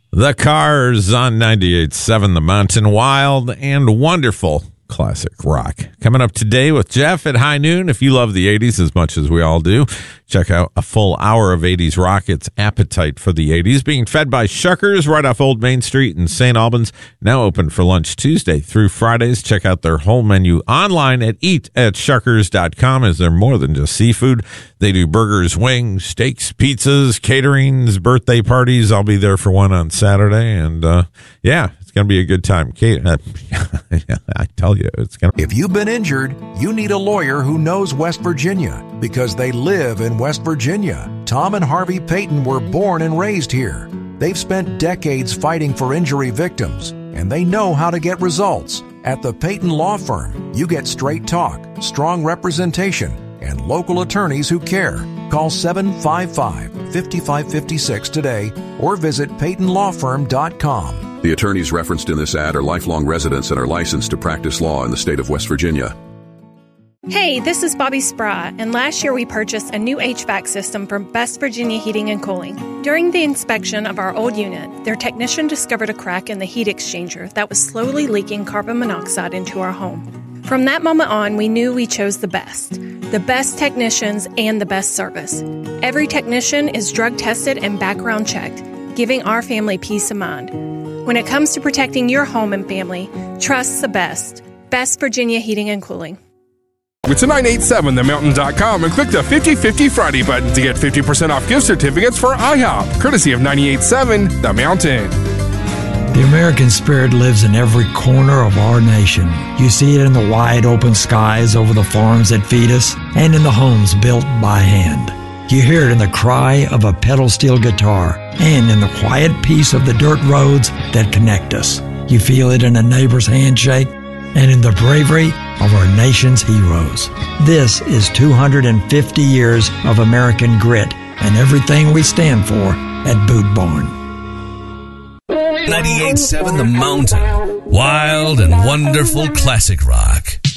The Cars on 98.7 The Mountain. Wild and wonderful classic rock. Coming up today with Jeff at high noon. If you love the 80s as much as we all do, check out a full hour of 80s rock. It's Appetite for the 80s, being fed by Shuckers right off Old Main Street in St. Albans. Now open for lunch Tuesday through Fridays. Check out their whole menu online at eatatShuckers.com, as they're more than just seafood. They do burgers, wings, steaks, pizzas, caterings, birthday parties. I'll be there for one on Saturday. And, it's going to be a good time. I tell you, it's going to. If you've been injured, you need a lawyer who knows West Virginia, because they live in West Virginia. Tom and Harvey Payton were born and raised here. They've spent decades fighting for injury victims, and they know how to get results. At the Payton Law Firm, you get straight talk, strong representation, and local attorneys who care. Call 755-5556 today or visit PaytonLawFirm.com. The attorneys referenced in this ad are lifelong residents and are licensed to practice law in the state of West Virginia. Hey, this is Bobby Sprott, and last year we purchased a new HVAC system from West Virginia Heating and Cooling. During the inspection of our old unit, their technician discovered a crack in the heat exchanger that was slowly leaking carbon monoxide into our home. From that moment on, we knew we chose the best technicians and the best service. Every technician is drug tested and background checked, giving our family peace of mind. When it comes to protecting your home and family, trust the best. West Virginia Heating and Cooling. Go to 987themountain.com and click the 50/50 Friday button to get 50% off gift certificates for IHOP, courtesy of 98.7 The Mountain. The American spirit lives in every corner of our nation. You see it in the wide open skies over the farms that feed us and in the homes built by hand. You hear it in the cry of a pedal steel guitar and in the quiet peace of the dirt roads that connect us. You feel it in a neighbor's handshake and in the bravery of our nation's heroes. This is 250 years of American grit and everything we stand for at Boot Barn. 98.7 The Mountain. Wild and wonderful classic rock.